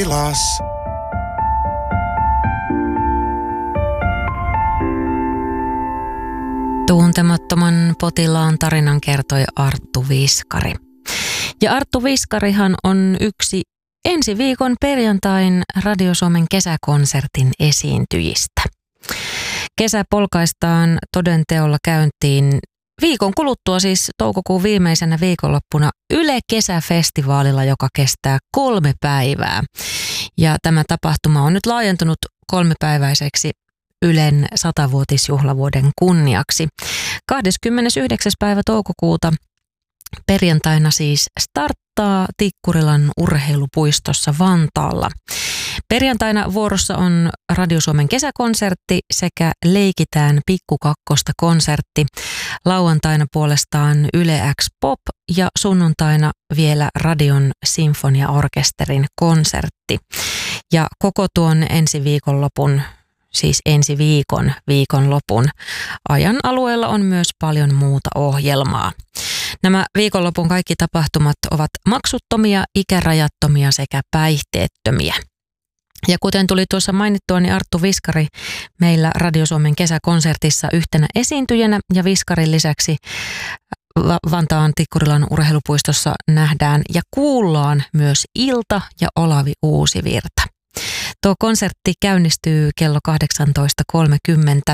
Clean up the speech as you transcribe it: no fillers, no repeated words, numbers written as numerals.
Tilas. Tuntemattoman potilaan tarinan kertoi Arttu Viskari. Ja Arttu Viskarihan on yksi ensi viikon perjantain Radio Suomen kesäkonsertin esiintyjistä. Kesä polkaistaan toden teolla käyntiin viikon kuluttua, siis toukokuun viimeisenä viikonloppuna Yle Kesäfestivaalilla, joka kestää 3 päivää. Ja tämä tapahtuma on nyt laajentunut 3-päiväiseksi Ylen 100-vuotisjuhlavuoden kunniaksi. 29. päivä toukokuuta perjantaina siis starttaa Tikkurilan urheilupuistossa Vantaalla. Perjantaina vuorossa on Radio Suomen kesäkonsertti sekä Leikitään Pikkukakkosta konsertti. Lauantaina puolestaan Yle X Pop ja sunnuntaina vielä Radion Sinfoniaorkesterin konsertti. Ja koko tuon ensi viikonlopun ajan alueella on myös paljon muuta ohjelmaa. Nämä viikonlopun kaikki tapahtumat ovat maksuttomia, ikärajattomia sekä päihteettömiä. Ja kuten tuli tuossa mainittua, niin Arttu Viskari meillä Radio Suomen kesäkonsertissa yhtenä esiintyjänä ja Viskarin lisäksi Vantaan Tikkurilan urheilupuistossa nähdään ja kuullaan myös Ilta ja Olavi Uusivirta. Tuo konsertti käynnistyy kello 18.30